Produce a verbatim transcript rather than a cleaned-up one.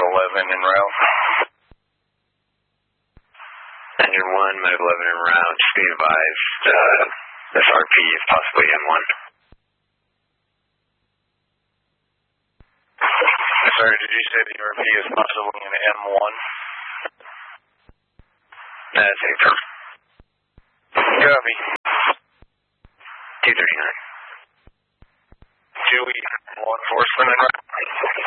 eleven en route. Engine one, mode eleven en route. Be advised, uh, S R P is possibly M one. Sorry, did you say the R P is possibly in M one? That's affirm. Copy. two thirty-nine. Two E, law enforcement en route.